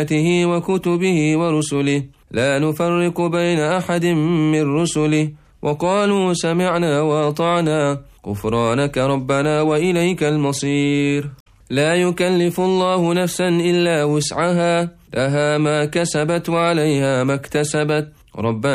وكتبه ورسله لا نفرق بين أحد من رسله وقالوا سمعنا وأطعنا غفرانك ربنا وإليك المصير. لا يكلف الله نفسا إلا وسعها لها ما كسبت وعليها ما اكتسبت. ربنا